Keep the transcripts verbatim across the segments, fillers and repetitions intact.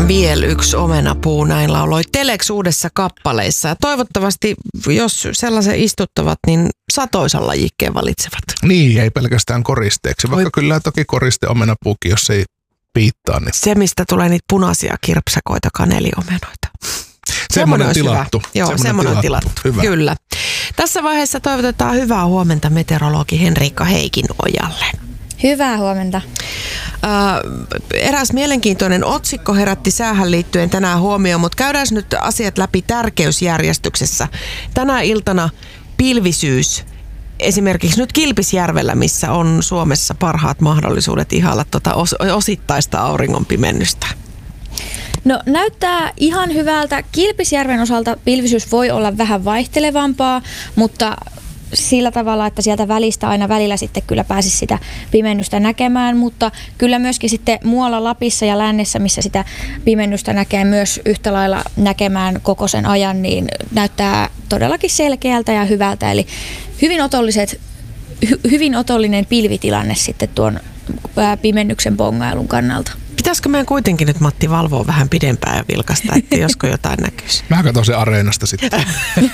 Viel yksi omenapuu, näin lauloi Telex uudessa kappaleissa. Ja toivottavasti, jos sellaisen istuttavat, niin satoisan lajikkeen valitsevat. Niin, ei pelkästään koristeeksi. Vaikka Oi. Kyllä toki koriste omenapuukin, jos ei piittaa. Niin. Se, mistä tulee niitä punaisia kirpsakoita, kaneliomenoita. Semmoinen tilattu. Hyvä. Joo, semmoinen tilattu. tilattu. Kyllä. Tässä vaiheessa toivotetaan hyvää huomenta meteorologi Henriikka Heikinojalle. Hyvää huomenta. Uh, eräs mielenkiintoinen otsikko herätti säähän liittyen tänään huomioon, mutta käydään nyt asiat läpi tärkeysjärjestyksessä. Tänä iltana pilvisyys. Esimerkiksi nyt Kilpisjärvellä, missä on Suomessa parhaat mahdollisuudet ihailla tuota os- osittaista auringonpimennystä. No näyttää ihan hyvältä. Kilpisjärven osalta pilvisyys voi olla vähän vaihtelevampaa, mutta sillä tavalla, että sieltä välistä aina välillä sitten kyllä pääsisi sitä pimennystä näkemään, mutta kyllä myöskin sitten muualla Lapissa ja lännessä, missä sitä pimennystä näkee myös yhtä lailla näkemään koko sen ajan, niin näyttää todellakin selkeältä ja hyvältä. Eli hyvin, otolliset, hy, hyvin otollinen pilvitilanne sitten tuon pimennyksen bongailun kannalta. Pitäisikö meidän kuitenkin nyt, Matti, valvoa vähän pidempään ja vilkaista, että josko jotain näkyisi? Mä katson sen Areenasta sitten.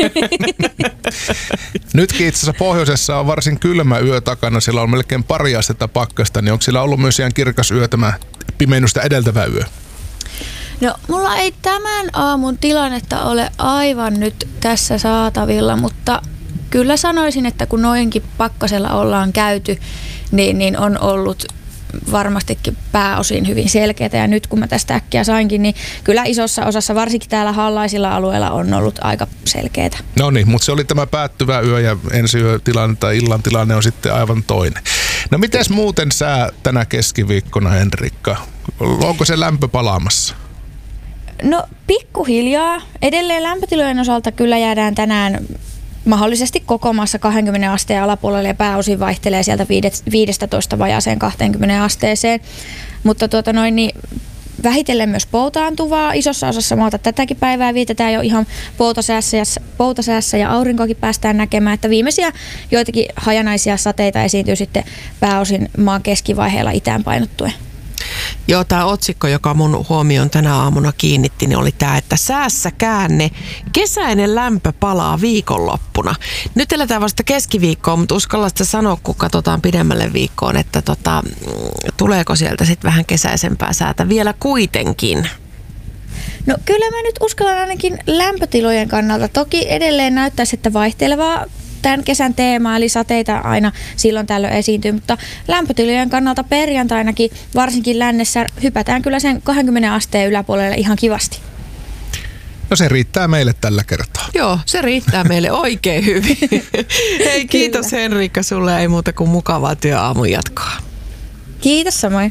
Nytkin itse asiassa pohjoisessa on varsin kylmä yö takana. Siellä on melkein pari astetta pakkasta. Niin onko siellä ollut myös ihan kirkas yö tämä pimennystä edeltävä yö? No, mulla ei tämän aamun tilannetta ole aivan nyt tässä saatavilla, mutta kyllä sanoisin, että kun noinkin pakkasella ollaan käyty, niin, niin on ollut varmastikin pääosin hyvin selkeätä. Ja nyt kun mä tästä äkkiä sainkin, niin kyllä isossa osassa, varsinkin täällä hallaisilla alueilla, on ollut aika selkeätä. No niin, mutta se oli tämä päättyvä yö ja ensi yötilanne tai illan tilanne on sitten aivan toinen. No mites muuten sää tänä keskiviikkona, Henrikka? Onko se lämpö palaamassa? No pikkuhiljaa. Edelleen lämpötilojen osalta kyllä jäädään tänään mahdollisesti koko maassa kaksikymmentä asteen alapuolelle ja pääosin vaihtelee sieltä viisitoista vajaaseen kaksikymmentä asteeseen. Mutta tuota noin, niin vähitellen myös poutaantuvaa. Isossa osassa maata tätäkin päivää vietetään jo ihan poutasäässä ja, poutasäässä ja aurinkoakin päästään näkemään. Että viimeisiä joitakin hajanaisia sateita esiintyy sitten pääosin maan keskivaiheella itään painottuen. Joo, tämä otsikko, joka mun huomioon tänä aamuna kiinnitti, niin oli tämä, että säässä käänne, kesäinen lämpö palaa viikonloppuna. Nyt eletään vasta keskiviikkoa, mutta uskalla sitä sanoa, kun katsotaan pidemmälle viikkoon, että tota, tuleeko sieltä sitten vähän kesäisempää säätä vielä kuitenkin? No kyllä mä nyt uskallan ainakin lämpötilojen kannalta. Toki edelleen näyttäisi, että vaihtelevaa tämän kesän teema, eli sateita aina silloin tällöin esiintyy, mutta lämpötilojen kannalta perjantainakin, varsinkin lännessä, hypätään kyllä sen kaksikymmentä asteen yläpuolelle ihan kivasti. No se riittää meille tällä kertaa. Joo, se riittää meille oikein hyvin. Hei, kiitos Henriikka, sulle ei muuta kuin mukavaa työaamun jatkoa. Kiitos samoin.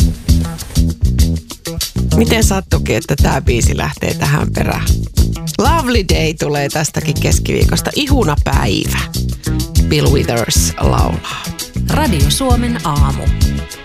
Miten sattukin, että tämä biisi lähtee tähän perään? Lovely Day tulee tästäkin keskiviikosta. Ihuna päivä. Bill Withers laulaa. Radio Suomen aamu.